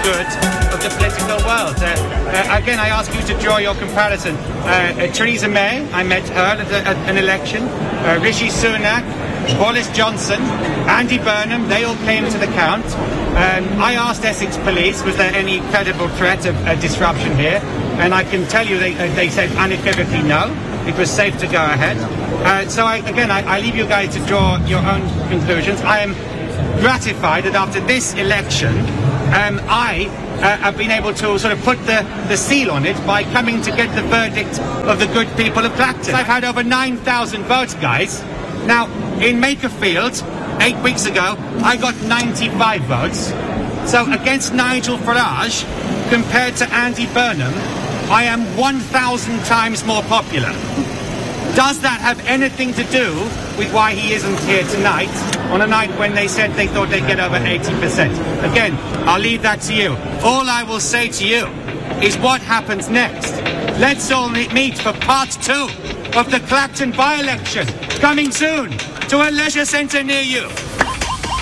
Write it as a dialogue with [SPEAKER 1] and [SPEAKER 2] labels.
[SPEAKER 1] good of the political world. Again, I ask you to draw your comparison. Theresa May, I met her at an election. Rishi Sunak, Boris Johnson, Andy Burnham, they all came to the count. I asked Essex Police, was there any credible threat of disruption here? And I can tell you they said unequivocally no. It was safe to go ahead. So I leave you guys to draw your own conclusions. I am gratified that after this election, I have been able to sort of put the seal on it by coming to get the verdict of the good people of Clacton. I've had over 9,000 votes, guys. Now, in Makerfield, 8 weeks ago, I got 95 votes. So against Nigel Farage, compared to Andy Burnham, I am 1,000 times more popular. Does that have anything to do with why he isn't here tonight, on a night when they said they thought they'd get over 80%? Again, I'll leave that to you. All I will say to you is what happens next. Let's all meet for part 2 of the Clacton by-election, coming soon to a leisure centre near you.